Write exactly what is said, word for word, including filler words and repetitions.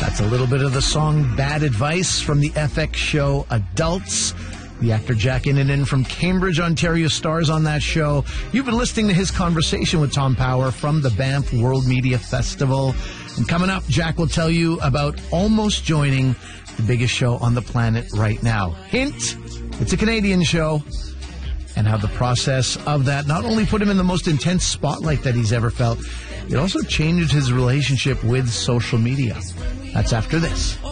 That's a little bit of the song Bad Advice from the F X show Adults. The actor Jack Innanen from Cambridge, Ontario stars on that show. You've been listening to his conversation with Tom Power from the Banff World Media Festival. And coming up, Jack will tell you about almost joining the biggest show on the planet right now. Hint, it's a Canadian show. And how the process of that not only put him in the most intense spotlight that he's ever felt, it also changed his relationship with social media. That's after this.